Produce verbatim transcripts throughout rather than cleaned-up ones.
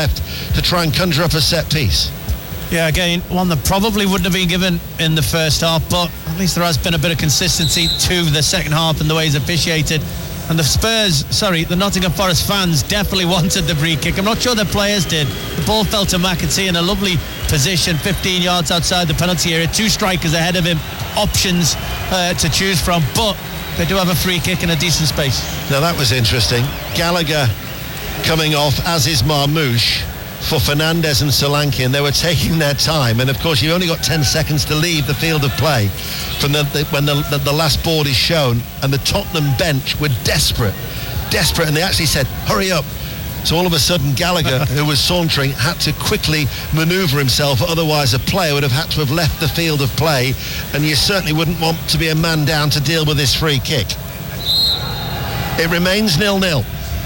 left to try and conjure up a set piece. Yeah, again, one that probably wouldn't have been given in the first half, but at least there has been a bit of consistency to the second half and the way he's officiated. And the Spurs, sorry, the Nottingham Forest fans definitely wanted the free kick. I'm not sure the players did. The ball fell to McAtee in a lovely position, fifteen yards outside the penalty area. Two strikers ahead of him, options uh, to choose from, but they do have a free kick in a decent space. Now that was interesting. Gallagher coming off, as is Marmoush, for Fernandez and Solanke, and they were taking their time. And of course you've only got ten seconds to leave the field of play from the, the when the, the, the last board is shown, and the Tottenham bench were desperate desperate and they actually said hurry up. So all of a sudden Gallagher, who was sauntering, had to quickly manoeuvre himself, otherwise a player would have had to have left the field of play, and you certainly wouldn't want to be a man down to deal with this free kick. It remains nil-nil.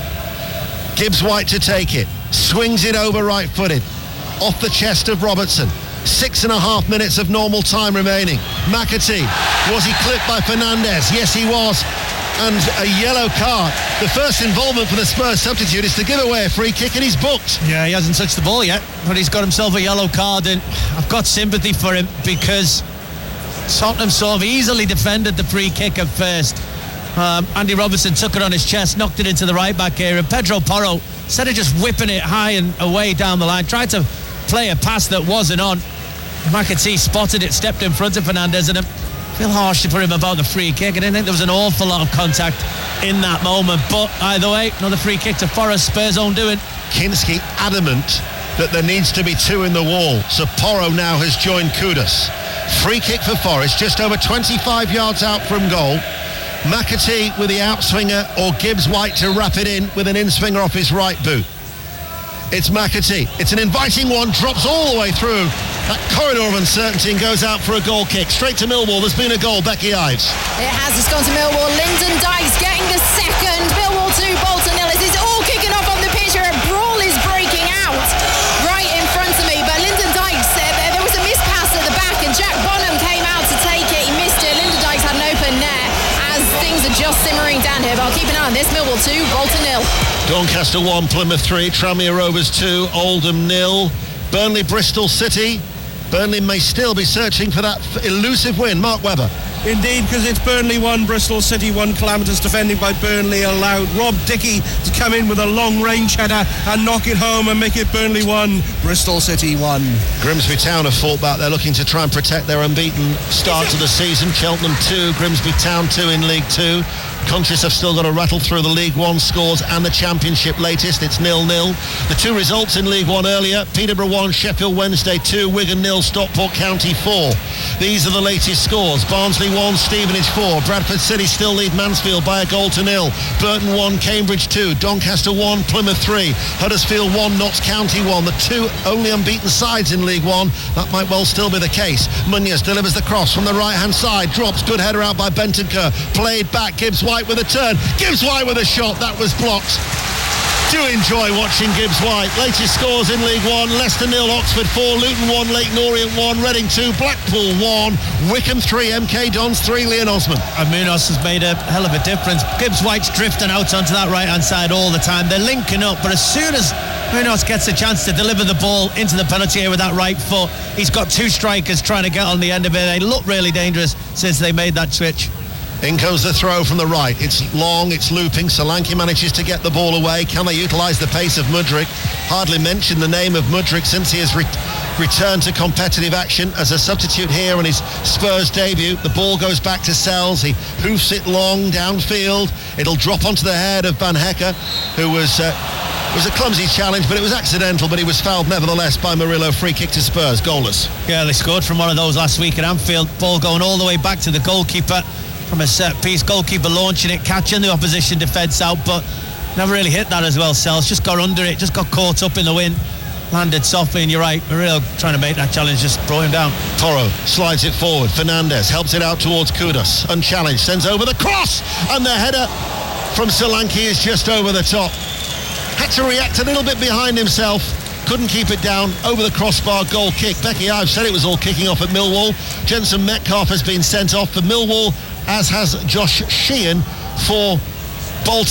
Gibbs White to take it, swings it over right-footed, off the chest of Robertson. Six and a half minutes of normal time remaining. McAtee, was he clipped by Fernandez? Yes, he was. And a yellow card. The first involvement for the Spurs substitute is to give away a free kick, and he's booked. Yeah, he hasn't touched the ball yet, but he's got himself a yellow card, and I've got sympathy for him because Tottenham sort of easily defended the free kick at first. Um, Andy Robertson took it on his chest, knocked it into the right back area, and Pedro Porro, instead of just whipping it high and away down the line, tried to play a pass that wasn't on. McAtee spotted it, stepped in front of Fernandez, and I feel harsh for him about the free kick. I didn't think there was an awful lot of contact in that moment, but either way, another free kick to Forest, Spurs' own doing. Kinski adamant that there needs to be two in the wall, so Porro now has joined Kudus. Free kick for Forest, just over twenty-five yards out from goal. McAtee with the outswinger, or Gibbs White to wrap it in with an in-swinger off his right boot. It's McAtee. It's an inviting one, drops all the way through that corridor of uncertainty and goes out for a goal kick. Straight to Millwall. There's been a goal. Becky Ives. It has. It's gone to Millwall. Lyndon Dykes getting the second. Millwall two, Bolton nil. This is all kicking off on the pitch here. A brawl is breaking out right in front of me. But Lyndon Dykes, uh, there was a missed pass at the back, and Jack Bonham came out to take it. He missed it. Lyndon Dykes had an open net. Things are just simmering down here, but I'll keep an eye on this. Millwall two, Bolton nil. Doncaster one, Plymouth three, Tranmere Rovers two, Oldham nil. Burnley Bristol City. Burnley may still be searching for that elusive win. Mark Webber. Indeed, because it's Burnley one, Bristol City one. Calamitous defending by Burnley allowed Rob Dickey to come in with a long-range header and knock it home and make it Burnley one, Bristol City one. Grimsby Town have fought back. They're looking to try and protect their unbeaten start to the season. Cheltenham two, Grimsby Town two in League two. Countries have still got to rattle through the League One scores and the Championship latest. It's nil-nil. The two results in League One earlier: Peterborough one, Sheffield Wednesday two, Wigan nil, Stockport County four. These are the latest scores. Barnsley one, Stevenage four. Bradford City still lead Mansfield by a goal to nil. Burton one, Cambridge two. Doncaster one, Plymouth three. Huddersfield one, Notts County one. The two only unbeaten sides in League One. That might well still be the case. Munoz delivers the cross from the right-hand side. Drops. Good header out by Bentancur. Played back. Gibbs White with a turn. Gibbs White with a shot. That was blocked. Do enjoy watching Gibbs White. Latest scores in League One: Leicester nil, Oxford four, Luton one, Leyton Orient one, Reading two, Blackpool one, Wycombe three, M K Dons three. Leon Osman. And Munoz has made a hell of a difference. Gibbs White's drifting out onto that right hand side all the time. They're linking up, but as soon as Munoz gets a chance to deliver the ball into the penalty area with that right foot, he's got two strikers trying to get on the end of it. They look really dangerous since they made that switch. In goes the throw from the right. It's long, it's looping. Solanke manages to get the ball away. Can they utilise the pace of Mudryk? Hardly mentioned the name of Mudryk since he has re- returned to competitive action as a substitute here on his Spurs debut. The ball goes back to Sells. He hoofs it long downfield. It'll drop onto the head of Van Hecke, who was... Uh, It was a clumsy challenge, but it was accidental, but he was fouled nevertheless by Murillo. Free kick to Spurs, goalless. Yeah, they scored from one of those last week at Anfield. Ball going all the way back to the goalkeeper from a set piece. Goalkeeper launching it, catching the opposition defence out, but never really hit that as well. Sells just got under it, just got caught up in the wind. Landed softly, and you're right, Murillo trying to make that challenge, just brought him down. Porro slides it forward. Fernandez helps it out towards Kudus. Unchallenged, sends over the cross, and the header from Solanke is just over the top. Had to react a little bit behind himself. Couldn't keep it down. Over the crossbar, goal kick. Becky Ives said it was all kicking off at Millwall. Jensen Metcalf has been sent off for Millwall, as has Josh Sheehan for Bolton.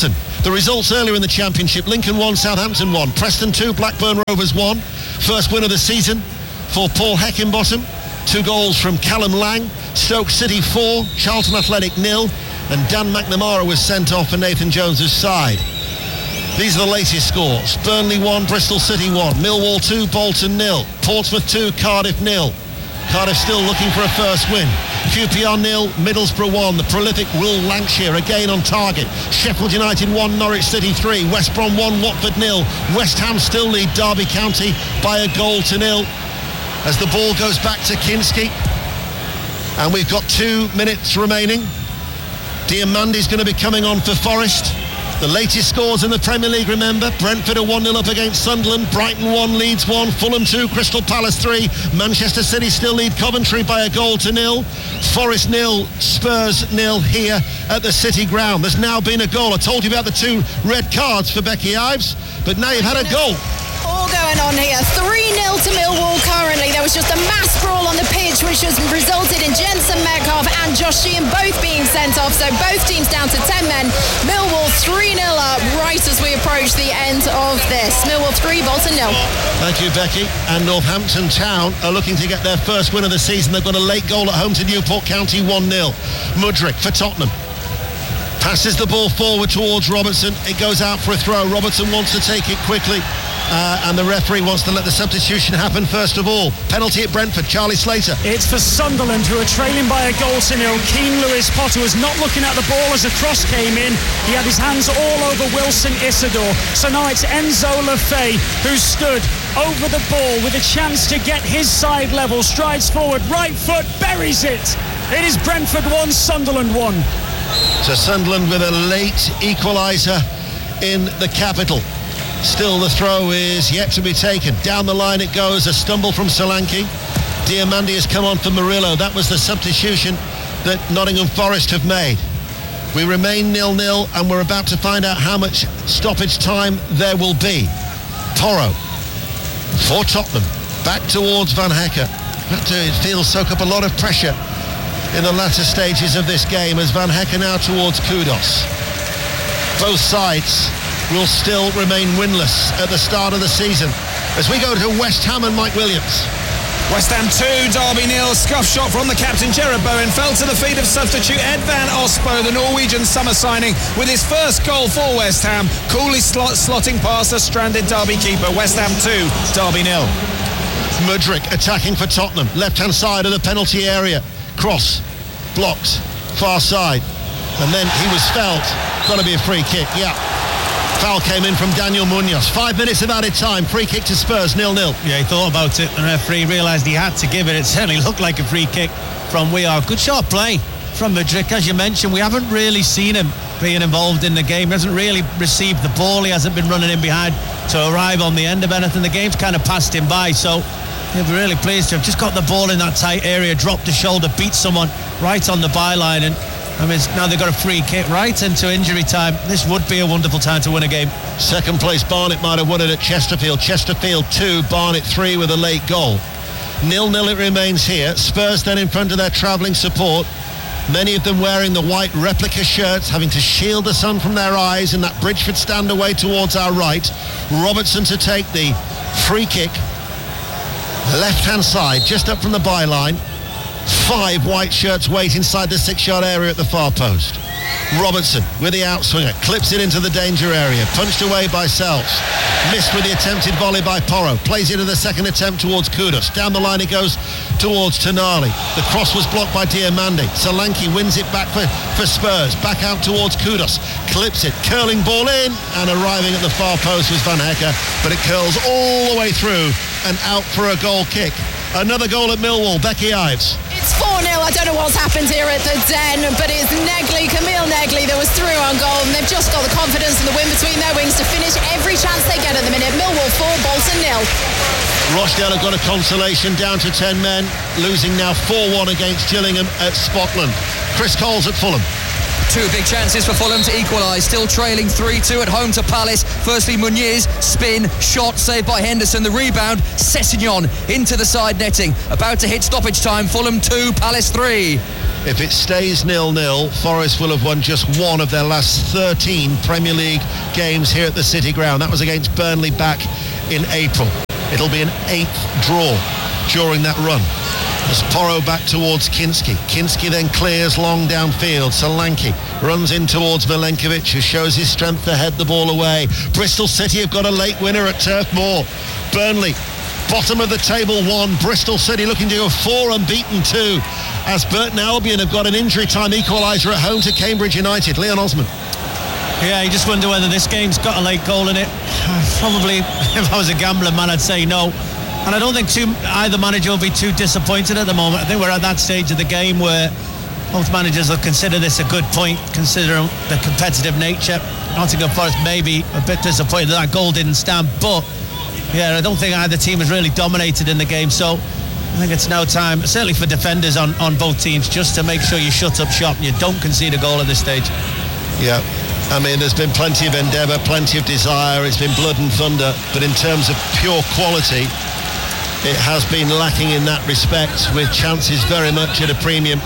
The results earlier in the Championship: Lincoln one, Southampton one, Preston two, Blackburn Rovers one. First win of the season for Paul Heckingbottom. Two goals from Callum Lang. Stoke City four, Charlton Athletic nil, and Dan McNamara was sent off for Nathan Jones's side. These are the latest scores: Burnley one, Bristol City one, Millwall two, Bolton nil, Portsmouth two, Cardiff nil. Cardiff still looking for a first win. Q P R nil, Middlesbrough one. The prolific Will Lancashire again on target. Sheffield United one, Norwich City three. West Brom one, Watford nil. West Ham still lead Derby County by a goal to nil as the ball goes back to Kinski. And we've got two minutes remaining. Diamandi's going to be coming on for Forest. The latest scores in the Premier League, remember: Brentford are one nil up against Sunderland, Brighton one, Leeds one, Fulham two, Crystal Palace three, Manchester City still lead Coventry by a goal to nil, Forest nil, Spurs nil here at the City ground. There's now been a goal. I told you about the two red cards for Becky Ives, but now you've had a goal. All going on here. three nil to Millwall currently. There was just a mass brawl on the pitch, which has resulted in Jensen Metcalf and Josh Sheehan both being sent off. So both teams down to ten men. Millwall three nil up right as we approach the end of this. Millwall three, Bolton nil. Thank you, Becky. And Northampton Town are looking to get their first win of the season. They've got a late goal at home to Newport County, one nil. Mudryk for Tottenham passes the ball forward towards Robertson. It goes out for a throw. Robertson wants to take it quickly. Uh, and the referee wants to let the substitution happen first of all. Penalty at Brentford. Charlie Slater. It's for Sunderland, who are trailing by a goal to nil. Keane Lewis Potter was not looking at the ball as a cross came in. He had his hands all over Wilson Isidore. So now it's Enzo Lefebvre who stood over the ball with a chance to get his side level. Strides forward, right foot, buries it. It is Brentford one, Sunderland one. So Sunderland with a late equaliser in the capital. Still the throw is yet to be taken. Down the line it goes, a stumble from Solanke. Diamandi has come on for Murillo. That was the substitution that Nottingham Forest have made. We remain nil nil, and we're about to find out how much stoppage time there will be. Porro for Tottenham, back towards Van Hecke. It feels soak up a lot of pressure in the latter stages of this game as Van Hecke now towards Kudos. Both sides will still remain winless at the start of the season as we go to West Ham and Mike Williams. West Ham two, Derby nil. Scuff shot from the captain Gerard Bowen fell to the feet of substitute Ed van Ospo, the Norwegian summer signing, with his first goal for West Ham, coolly slot, slotting past a stranded Derby keeper. West Ham two, Derby nil. Mudryk attacking for Tottenham, left hand side of the penalty area. Cross blocked, far side, and then he was felt. Got to be a free kick. Yeah. Foul came in from Daniel Munoz. Five minutes of added time. Free kick to Spurs, nil nil. Yeah, he thought about it. The referee realised he had to give it. It certainly looked like a free kick from We Are. Good shot play from Mudryk. As you mentioned, we haven't really seen him being involved in the game. He hasn't really received the ball. He hasn't been running in behind to arrive on the end of anything. The game's kind of passed him by. So yeah, we're really pleased to have just got the ball in that tight area, dropped the shoulder, beat someone right on the byline, and I mean, now they've got a free kick right into injury time. This would be a wonderful time to win a game. Second place, Barnet might have won it at Chesterfield. Chesterfield two, Barnet three with a late goal. nil nil it remains here. Spurs then in front of their travelling support. Many of them wearing the white replica shirts, having to shield the sun from their eyes in that Bridgeford stand away towards our right. Robertson to take the free kick. Left-hand side, just up from the byline. Five white shirts wait inside the six-yard area at the far post. Robertson with the outswinger, clips it into the danger area, punched away by Sells. Missed with the attempted volley by Porro. Plays it in the second attempt towards Kudos. Down the line it goes towards Tonali. The cross was blocked by Diamandi. Solanke wins it back for, for Spurs. Back out towards Kudos. Clips it, curling ball in, and arriving at the far post was Van Hecke, but it curls all the way through and out for a goal kick. Another goal at Millwall, Becky Ives. It's four nil. I don't know what's happened here at the Den, but it's Negley, Camille Negley that was through on goal, and they've just got the confidence and the wind between their wings to finish every chance they get at the minute. Millwall four, Bolton nil. Rochdale have got a consolation down to ten men, losing now four one against Gillingham at Spotland. Chris Coles at Fulham. Two big chances for Fulham to equalise, still trailing three two at home to Palace. Firstly Muniz, spin, shot, saved by Henderson. The rebound, Sessegnon into the side netting. About to hit stoppage time, Fulham two, Palace three. If it stays nil-nil, Forest will have won just one of their last thirteen Premier League games here at the City Ground. That was against Burnley back in April. It'll be an eighth draw during that run. As Porro back towards Kinski. Kinski then clears long downfield. Solanke runs in towards Milenkovic, who shows his strength to head the ball away. Bristol City have got a late winner at Turf Moor. Burnley, bottom of the table, one. Bristol City looking to go four, unbeaten two. As Burton Albion have got an injury time equaliser at home to Cambridge United. Leon Osman. Yeah, you just wonder whether this game's got a late goal in it. Probably, if I was a gambling man, I'd say no. And I don't think two, either manager will be too disappointed at the moment. I think we're at that stage of the game where both managers will consider this a good point, considering the competitive nature. Nottingham Forest may be a bit disappointed that that goal didn't stand, but yeah, I don't think either team has really dominated in the game. So I think it's now time, certainly for defenders on, on both teams, just to make sure you shut up shop and you don't concede a goal at this stage. Yeah. I mean, there's been plenty of endeavour, plenty of desire. It's been blood and thunder, but in terms of pure quality, it has been lacking in that respect, with chances very much at a premium.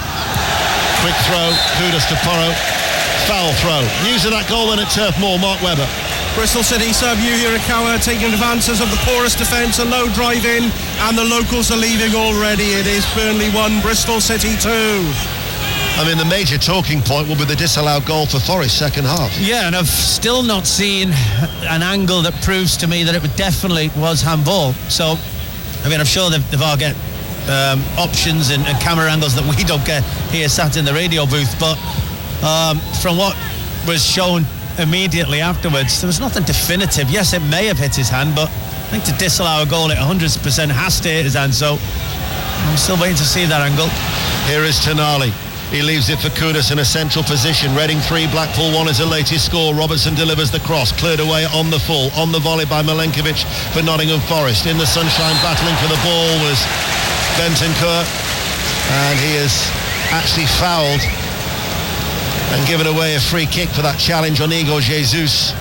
Quick throw, kudos to Porro. Foul throw. News of that goal then at Turf Moor, Mark Webber. Bristol City sub Yu Hirakawa taking advances of the porous defence, a low drive in, and the locals are leaving already. It is Burnley one, Bristol City two. I mean, the major talking point will be the disallowed goal for Forest second half. Yeah, and I've still not seen an angle that proves to me that it definitely was handball. So, I mean, I'm sure they've, they've all get um, options and, and camera angles that we don't get here sat in the radio booth, but um, from what was shown immediately afterwards, there was nothing definitive. Yes, it may have hit his hand, but I think to disallow a goal, it one hundred percent has to hit his hand, so I'm still waiting to see that angle. Here is Tonali. He leaves it for Kudus in a central position. Reading three, Blackpool one is the latest score. Robertson delivers the cross, cleared away on the full, on the volley by Milenkovic for Nottingham Forest. In the sunshine, battling for the ball was Bentancur, and he is actually fouled and given away a free kick for that challenge on Igor Jesus.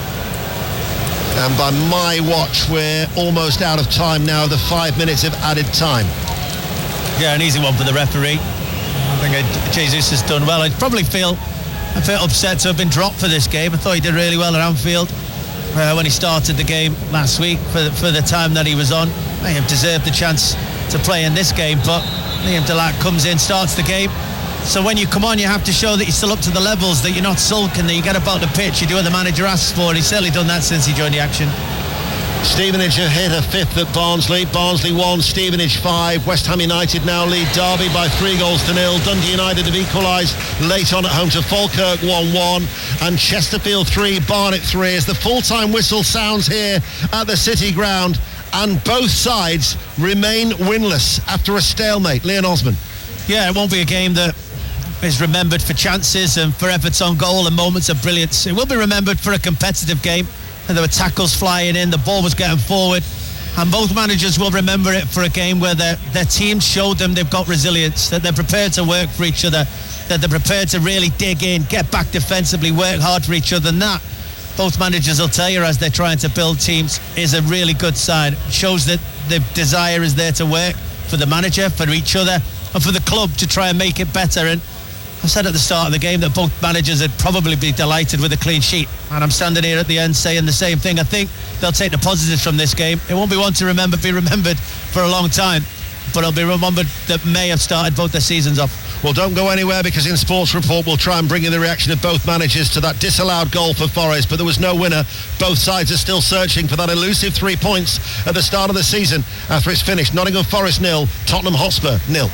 And by my watch, we're almost out of time now, the five minutes of added time. Yeah, an easy one for the referee. I think Jesus has done well. I probably feel I feel upset to have been dropped for this game. I thought he did really well at Anfield uh, when he started the game last week for the, for the time that he was on. May have deserved the chance to play in this game, but Liam Delac comes in, starts the game. So when you come on, you have to show that you're still up to the levels, that you're not sulking, that you get about the pitch, you do what the manager asks for, and he's certainly done that since he joined the action. Stevenage have hit a fifth at Barnsley. Barnsley one, Stevenage five. West Ham United now lead Derby by three goals to nil. Dundee United have equalised late on at home to Falkirk one one. And Chesterfield three, Barnet three as the full-time whistle sounds here at the City Ground. And both sides remain winless after a stalemate. Leon Osman. Yeah, it won't be a game that is remembered for chances and for efforts on goal and moments of brilliance. It will be remembered for a competitive game. And there were tackles flying in, the ball was getting forward, and both managers will remember it for a game where their, their team showed them they've got resilience, that they're prepared to work for each other, that they're prepared to really dig in, get back defensively, work hard for each other. And that, both managers will tell you as they're trying to build teams, is a really good sign. It shows that the desire is there to work for the manager, for each other, and for the club to try and make it better. And I said at the start of the game that both managers would probably be delighted with a clean sheet, and I'm standing here at the end saying the same thing. I think they'll take the positives from this game. It won't be one to remember, be remembered for a long time, but it'll be remembered that may have started both their seasons off. Well, don't go anywhere, because in Sports Report we'll try and bring you the reaction of both managers to that disallowed goal for Forest, but there was no winner. Both sides are still searching for that elusive three points at the start of the season after it's finished. Nottingham Forest nil, Tottenham Hotspur nil.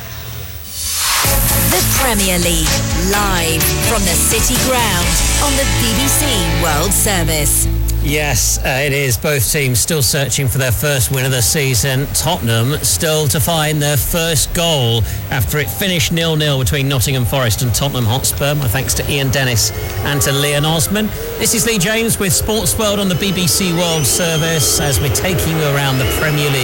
The Premier League, live from the City Ground on the B B C World Service. Yes, uh, it is. Both teams still searching for their first win of the season. Tottenham still to find their first goal after it finished nil-nil between Nottingham Forest and Tottenham Hotspur. My thanks to Ian Dennis and to Leon Osman. This is Lee James with Sports World on the B B C World Service as we're taking you around the Premier League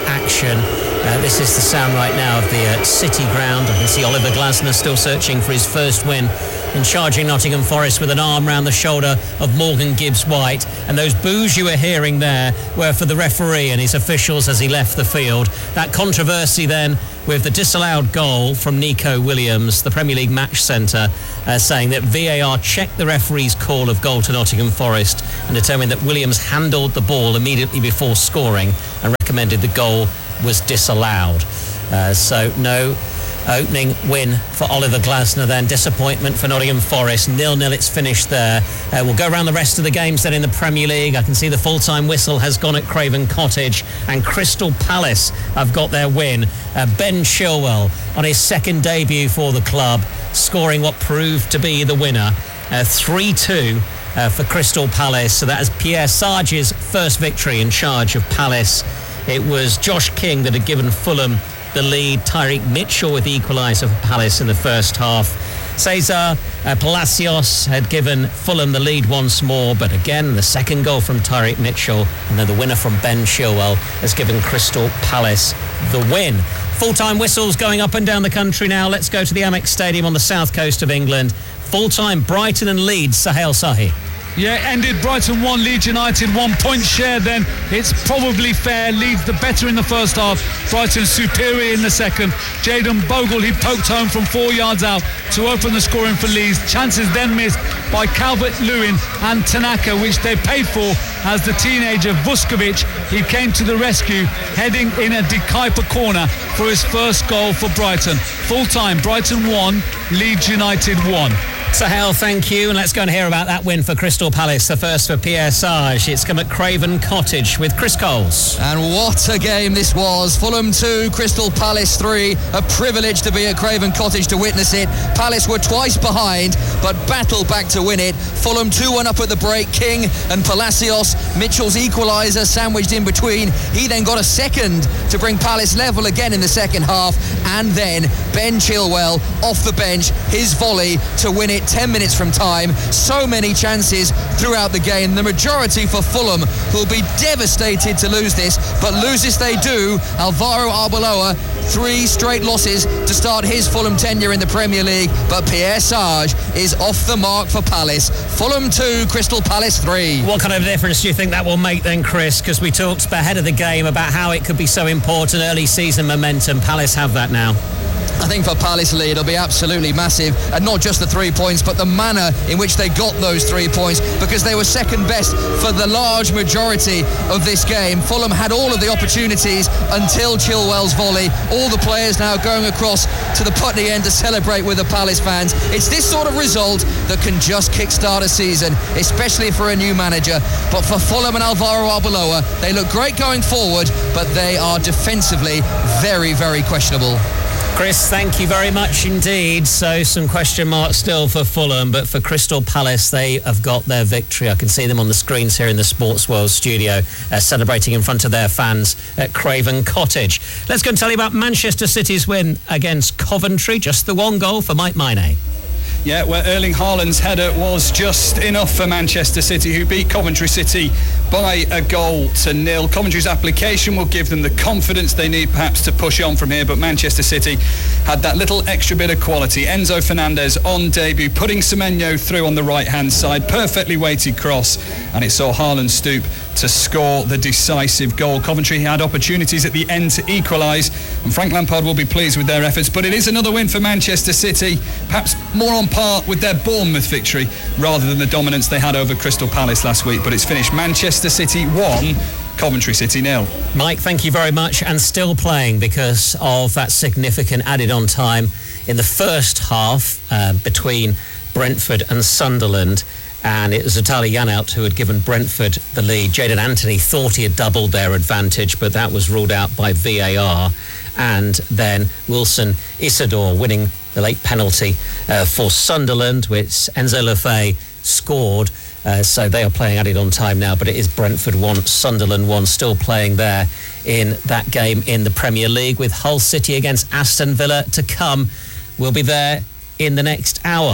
action. Uh, this is the sound right now of the uh, City Ground. I can see Oliver Glasner still searching for his first win in charging Nottingham Forest with an arm round the shoulder of Morgan Gibbs-White. And those boos you were hearing there were for the referee and his officials as he left the field. That controversy then with the disallowed goal from Nico Williams, the Premier League Match Centre, uh, saying that V A R checked the referee's call of goal to Nottingham Forest and determined that Williams handled the ball immediately before scoring and recommended the goal was disallowed. Uh, so no opening win for Oliver Glasner then. Disappointment for Nottingham Forest. nil-nil it's finished there. Uh, we'll go around the rest of the games then in the Premier League. I can see the full-time whistle has gone at Craven Cottage, and Crystal Palace have got their win. Uh, Ben Chilwell on his second debut for the club, scoring what proved to be the winner. Uh, three two uh, for Crystal Palace. So that is Pierre Sarge's first victory in charge of Palace. It was Josh King that had given Fulham the lead. Tyreek Mitchell with the equaliser for Palace in the first half. Cesar uh, Palacios had given Fulham the lead once more, but again the second goal from Tyreek Mitchell and then the winner from Ben Chilwell has given Crystal Palace the win. Full-time whistles going up and down the country now. Let's go to the Amex Stadium on the south coast of England. Full-time Brighton and Leeds. Sahel Sahi. Yeah, ended Brighton one, Leeds United one point share then. It's probably fair. Leeds the better in the first half. Brighton superior in the second. Jayden Bogle, he poked home from four yards out to open the scoring for Leeds. Chances then missed by Calvert-Lewin and Tanaka, which they paid for as the teenager Vuskovic, he came to the rescue, heading in a De Kuyper corner for his first goal for Brighton. Full-time, Brighton one, Leeds United one. Sahel, thank you. And let's go and hear about that win for Crystal Palace. The first for Pierre Sarge. It's come at Craven Cottage with Chris Coles. And what a game this was. Fulham two, Crystal Palace three. A privilege to be at Craven Cottage to witness it. Palace were twice behind, but battled back to win it. Fulham two one up at the break. King and Palacios. Mitchell's equaliser sandwiched in between. He then got a second to bring Palace level again in the second half. And then Ben Chilwell off the bench, his volley to win it ten minutes from time. So many chances throughout the game. The majority for Fulham, who will be devastated to lose this, but lose this they do. Alvaro Arbeloa, three straight losses to start his Fulham tenure in the Premier League, but Pierre Sarge is off the mark for Palace. Fulham two, Crystal Palace three. What kind of difference do you think that will make then, Chris? Because we talked ahead of the game about how it could be so important, early season momentum. Palace have that now. I think for Palace Lee, it'll be absolutely massive, and not just the three points, but the manner in which they got those three points, because they were second best for the large majority of this game. Fulham had all of the opportunities until Chilwell's volley. All the players now going across to the Putney end to celebrate with the Palace fans. It's this sort of result that can just kickstart a season, especially for a new manager. But for Fulham and Alvaro Arbeloa, they look great going forward, but they are defensively very, very questionable. Chris, thank you very much indeed. So some question marks still for Fulham, but for Crystal Palace, they have got their victory. I can see them on the screens here in the Sports World studio, uh, celebrating in front of their fans at Craven Cottage. Let's go and tell you about Manchester City's win against Coventry. Just the one goal for Mike Maine. Yeah, where Erling Haaland's header was just enough for Manchester City, who beat Coventry City by a goal to nil. Coventry's application will give them the confidence they need perhaps to push on from here, but Manchester City had that little extra bit of quality. Enzo Fernandez on debut, putting Semenyo through on the right-hand side, perfectly weighted cross, and it saw Haaland stoop to score the decisive goal. Coventry had opportunities at the end to equalise, and Frank Lampard will be pleased with their efforts, but it is another win for Manchester City, perhaps more on par with their Bournemouth victory rather than the dominance they had over Crystal Palace last week. But it's finished Manchester City one, Coventry City nil. Mike, thank you very much. And still playing because of that significant added on time in the first half uh, between Brentford and Sunderland. And it was Vitaly Janelt who had given Brentford the lead. Jadon Anthony thought he had doubled their advantage, but that was ruled out by V A R. And then Wilson Isidore winning the late penalty uh, for Sunderland, which Enzo Lefebvre scored. Uh, so they are playing added on time now, but it is Brentford one, Sunderland one, still playing there in that game in the Premier League, with Hull City against Aston Villa to come. We'll be there in the next hour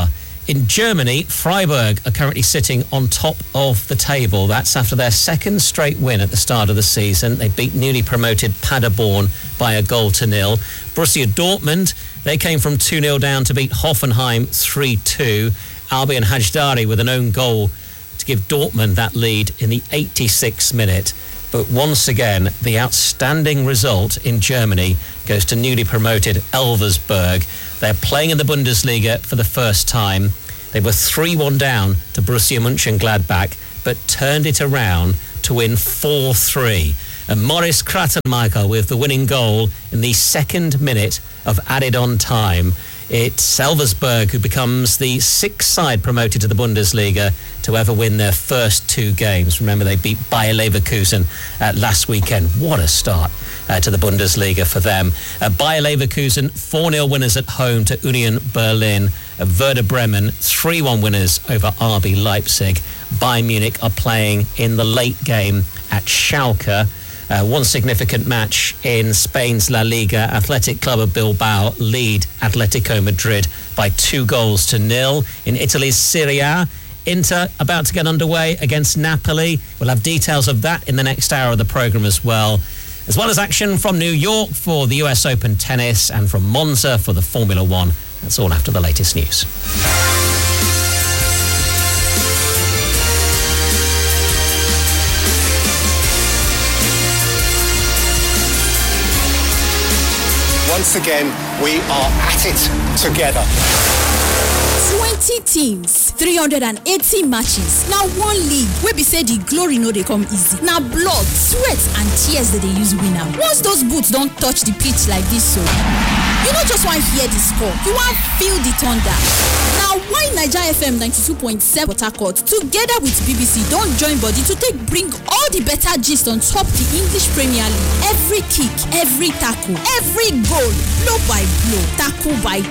In Germany, Freiburg are currently sitting on top of the table. That's after their second straight win at the start of the season. They beat newly promoted Paderborn by a goal to nil. Borussia Dortmund, they came from two nil down to beat Hoffenheim three two. Albion Hajdari with an own goal to give Dortmund that lead in the eighty-sixth minute. But once again, the outstanding result in Germany goes to newly promoted Elversberg. They're playing in the Bundesliga for the first time. They were three one down to Borussia Mönchengladbach, but turned it around to win four three. And Morris Kratenmichael with the winning goal in the second minute of added-on time. It's Elversberg who becomes the sixth side promoted to the Bundesliga to ever win their first two games. Remember, they beat Bayer Leverkusen uh, last weekend. What a start uh, to the Bundesliga for them. Uh, Bayer Leverkusen, four nil winners at home to Union Berlin. Uh, Werder Bremen, three one winners over R B Leipzig. Bayern Munich are playing in the late game at Schalke. Uh, one significant match in Spain's La Liga. Athletic Club of Bilbao lead Atletico Madrid by two goals to nil. In Italy's Serie A, Inter about to get underway against Napoli. We'll have details of that in the next hour of the programme as well. As well as action from New York for the U S Open tennis and from Monza for the Formula One. That's all after the latest news. Once again, we are at it together. twenty teams, three hundred eighty matches. Now one league wey be say the glory no dey come easy. Now blood, sweat and tears that they use win am. Once those boots don't touch the pitch like this, so you not just want to hear the score, you want to feel the thunder. Now why Naija F M ninety-two point seven Port Harcourt together with B B C don't join body to take bring all the better gist on top the English Premier League. Every kick, every tackle, every goal, blow by blow, tackle by